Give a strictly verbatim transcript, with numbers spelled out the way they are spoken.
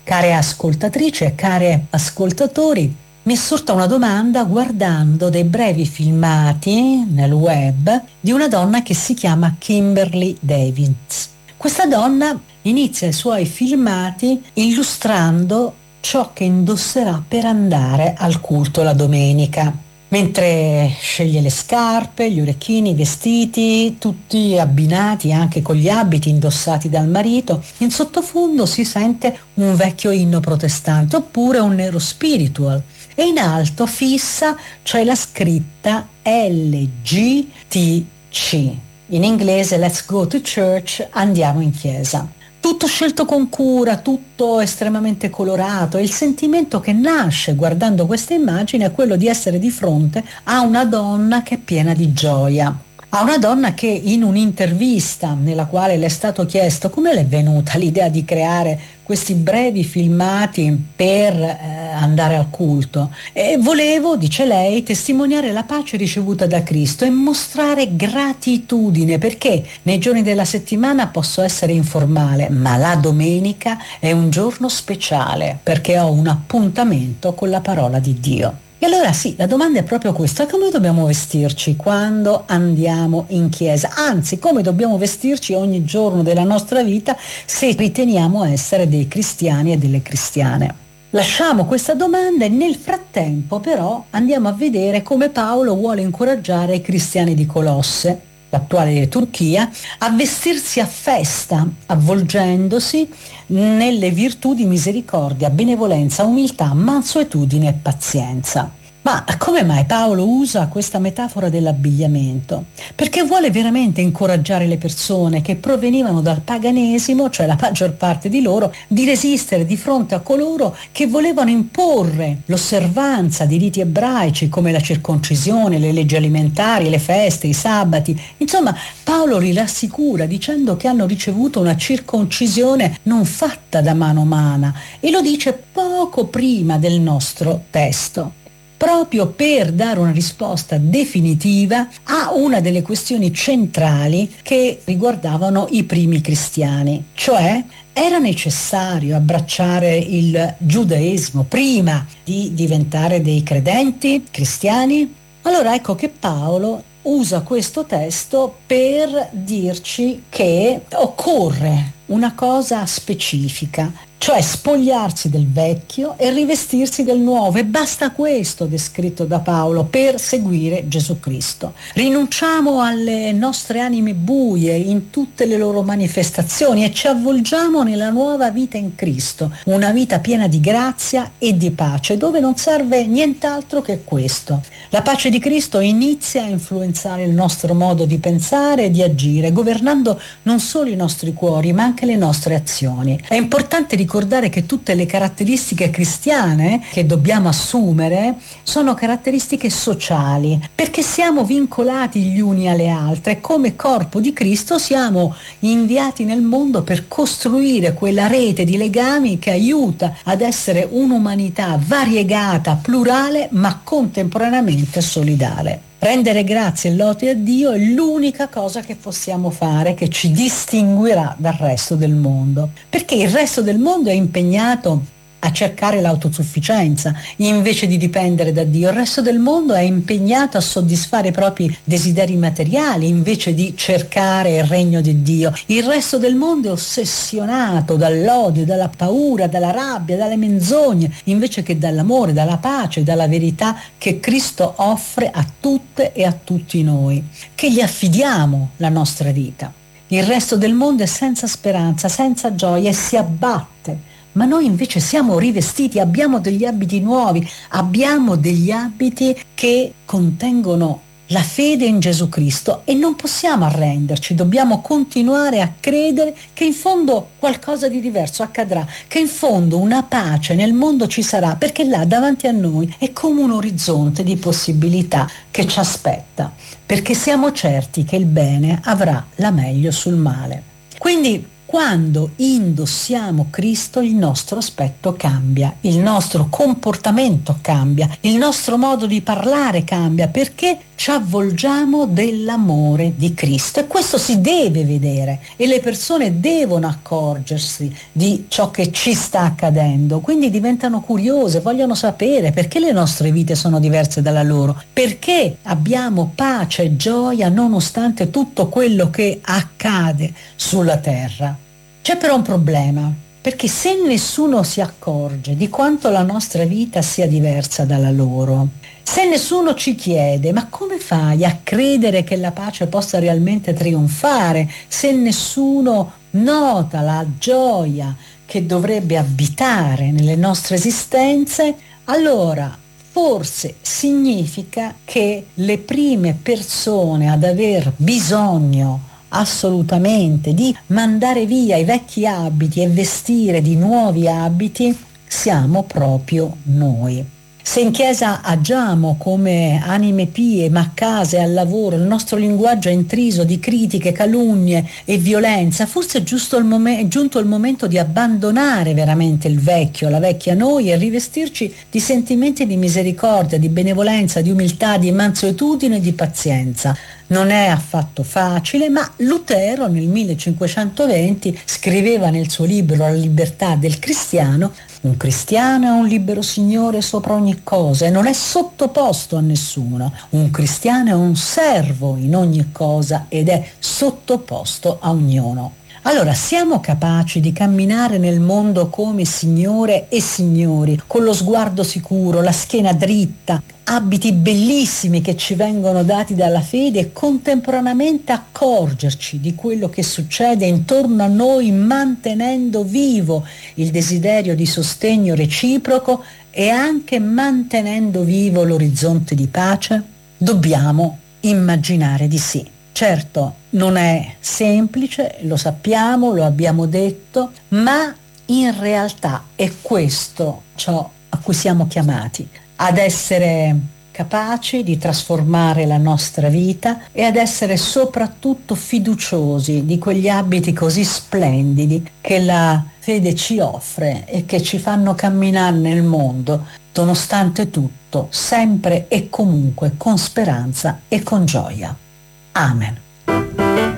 care ascoltatrici e care ascoltatori, mi è sorta una domanda guardando dei brevi filmati nel web di una donna che si chiama Kimberly Davis. Questa donna inizia i suoi filmati illustrando ciò che indosserà per andare al culto la domenica. Mentre sceglie le scarpe, gli orecchini, i vestiti, tutti abbinati anche con gli abiti indossati dal marito, in sottofondo si sente un vecchio inno protestante oppure un nero spiritual e in alto fissa c'è la scritta L G T C. In inglese Let's go to church, andiamo in chiesa. Tutto scelto con cura, tutto estremamente colorato, e il sentimento che nasce guardando questa immagine è quello di essere di fronte a una donna che è piena di gioia. A una donna che in un'intervista nella quale le è stato chiesto come le è venuta l'idea di creare questi brevi filmati per eh, andare al culto. E volevo, dice lei, testimoniare la pace ricevuta da Cristo e mostrare gratitudine, perché nei giorni della settimana posso essere informale, ma la domenica è un giorno speciale perché ho un appuntamento con la parola di Dio. E allora sì, la domanda è proprio questa: come dobbiamo vestirci quando andiamo in chiesa? Anzi, come dobbiamo vestirci ogni giorno della nostra vita se riteniamo essere dei cristiani e delle cristiane? Lasciamo questa domanda e nel frattempo però andiamo a vedere come Paolo vuole incoraggiare i cristiani di Colosse, l'attuale Turchia, a vestirsi a festa, avvolgendosi nelle virtù di misericordia, benevolenza, umiltà, mansuetudine e pazienza. Ma come mai Paolo usa questa metafora dell'abbigliamento? Perché vuole veramente incoraggiare le persone che provenivano dal paganesimo, cioè la maggior parte di loro, di resistere di fronte a coloro che volevano imporre l'osservanza di riti ebraici come la circoncisione, le leggi alimentari, le feste, i sabati. Insomma, Paolo li rassicura dicendo che hanno ricevuto una circoncisione non fatta da mano umana, e lo dice poco prima del nostro testo, proprio per dare una risposta definitiva a una delle questioni centrali che riguardavano i primi cristiani, cioè era necessario abbracciare il giudaismo prima di diventare dei credenti cristiani? Allora ecco che Paolo usa questo testo per dirci che occorre una cosa specifica, cioè spogliarsi del vecchio e rivestirsi del nuovo, e basta questo descritto da Paolo per seguire Gesù Cristo. Rinunciamo alle nostre anime buie in tutte le loro manifestazioni e ci avvolgiamo nella nuova vita in Cristo, una vita piena di grazia e di pace, dove non serve nient'altro che questo. La pace di Cristo inizia a influenzare il nostro modo di pensare e di agire, governando non solo i nostri cuori ma anche le nostre azioni. È importante ricordare che tutte le caratteristiche cristiane che dobbiamo assumere sono caratteristiche sociali, perché siamo vincolati gli uni alle altre. Come corpo di Cristo siamo inviati nel mondo per costruire quella rete di legami che aiuta ad essere un'umanità variegata, plurale, ma contemporaneamente solidale. Rendere grazie e lode a Dio è l'unica cosa che possiamo fare, che ci distinguerà dal resto del mondo, perché il resto del mondo è impegnato a cercare l'autosufficienza invece di dipendere da Dio. Il resto del mondo è impegnato a soddisfare i propri desideri materiali invece di cercare il regno di Dio. Il resto del mondo è ossessionato dall'odio, dalla paura, dalla rabbia, dalle menzogne, invece che dall'amore, dalla pace, dalla verità che Cristo offre a tutte e a tutti noi, che gli affidiamo la nostra vita. Il resto del mondo è senza speranza, senza gioia e si abbatte. Ma noi invece siamo rivestiti, abbiamo degli abiti nuovi, abbiamo degli abiti che contengono la fede in Gesù Cristo e non possiamo arrenderci, dobbiamo continuare a credere che in fondo qualcosa di diverso accadrà, che in fondo una pace nel mondo ci sarà, perché là davanti a noi è come un orizzonte di possibilità che ci aspetta, perché siamo certi che il bene avrà la meglio sul male. Quindi quando indossiamo Cristo il nostro aspetto cambia, il nostro comportamento cambia, il nostro modo di parlare cambia, perché ci avvolgiamo dell'amore di Cristo e questo si deve vedere e le persone devono accorgersi di ciò che ci sta accadendo, quindi diventano curiose, vogliono sapere perché le nostre vite sono diverse dalla loro, perché abbiamo pace e gioia nonostante tutto quello che accade sulla terra. C'è però un problema, perché se nessuno si accorge di quanto la nostra vita sia diversa dalla loro, se nessuno ci chiede ma come fai a credere che la pace possa realmente trionfare, se nessuno nota la gioia che dovrebbe abitare nelle nostre esistenze, allora forse significa che le prime persone ad aver bisogno assolutamente di mandare via i vecchi abiti e vestire di nuovi abiti siamo proprio noi. Se in chiesa agiamo come anime pie, ma a casa e al lavoro il nostro linguaggio è intriso di critiche, calunnie e violenza, forse è, giusto il mom- è giunto il momento di abbandonare veramente il vecchio, la vecchia noi e rivestirci di sentimenti di misericordia, di benevolenza, di umiltà, di mansuetudine e di pazienza. Non è affatto facile, ma Lutero nel millecinquecentoventi scriveva nel suo libro La libertà del cristiano: un cristiano è un libero signore sopra ogni cosa e non è sottoposto a nessuno. Un cristiano è un servo in ogni cosa ed è sottoposto a ognuno. Allora, siamo capaci di camminare nel mondo come signore e signori, con lo sguardo sicuro, la schiena dritta, abiti bellissimi che ci vengono dati dalla fede e contemporaneamente accorgerci di quello che succede intorno a noi, mantenendo vivo il desiderio di sostegno reciproco e anche mantenendo vivo l'orizzonte di pace? Dobbiamo immaginare di sì. Certo, non è semplice, lo sappiamo, lo abbiamo detto, ma in realtà è questo ciò a cui siamo chiamati, ad essere capaci di trasformare la nostra vita e ad essere soprattutto fiduciosi di quegli abiti così splendidi che la fede ci offre e che ci fanno camminare nel mondo, nonostante tutto, sempre e comunque con speranza e con gioia. Amen.